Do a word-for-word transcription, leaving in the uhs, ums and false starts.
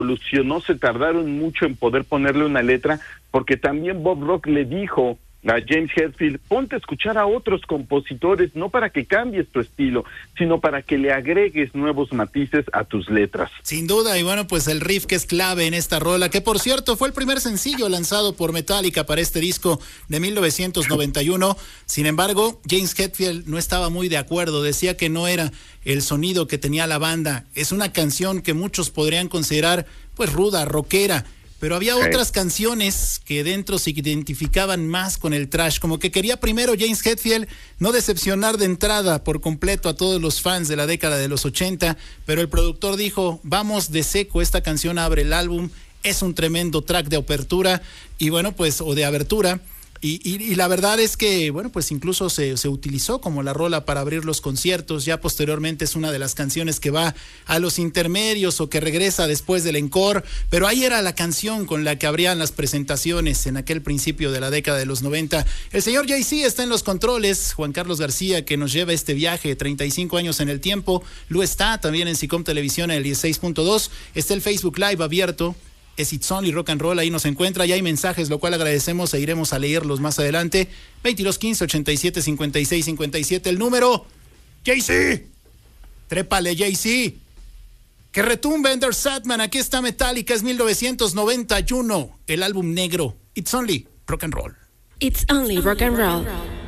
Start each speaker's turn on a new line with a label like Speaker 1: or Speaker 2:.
Speaker 1: evolucionó, se tardaron mucho en poder ponerle una letra, porque también Bob Rock le dijo a James Hetfield, ponte a escuchar a otros compositores, no para que cambies tu estilo, sino para que le agregues nuevos matices a tus letras.
Speaker 2: Sin duda, y bueno, pues el riff que es clave en esta rola, que por cierto fue el primer sencillo lanzado por Metallica para este disco de mil novecientos noventa y uno. Sin embargo, James Hetfield no estaba muy de acuerdo, decía que no era el sonido que tenía la banda. Es una canción que muchos podrían considerar pues ruda, rockera, pero había sí. otras canciones que dentro se identificaban más con el thrash, como que quería primero James Hetfield no decepcionar de entrada por completo a todos los fans de la década de los ochenta, pero el productor dijo, vamos de seco, esta canción abre el álbum, es un tremendo track de apertura, y bueno, pues, o de abertura, Y, y, y la verdad es que, bueno, pues incluso se, se utilizó como la rola para abrir los conciertos. Ya posteriormente es una de las canciones que va a los intermedios o que regresa después del encore, pero ahí era la canción con la que abrían las presentaciones en aquel principio de la década de los noventa. El señor Jay-Z está en los controles, Juan Carlos García, que nos lleva este viaje, treinta y cinco años en el tiempo. Lu está también en SICOM Televisión en el dieciséis punto dos. Está el Facebook Live abierto. Es It's Only Rock and Roll, ahí nos encuentra, ya hay mensajes, lo cual agradecemos e iremos a leerlos más adelante. veintidós quince ochenta y siete cincuenta y seis cincuenta y siete el número. Jay-Z, trépale Jay-Z, que retumbe Enter Sandman. Aquí está Metallica, es mil novecientos noventa y uno, el álbum negro. It's Only Rock and Roll.
Speaker 3: It's Only Rock and Roll.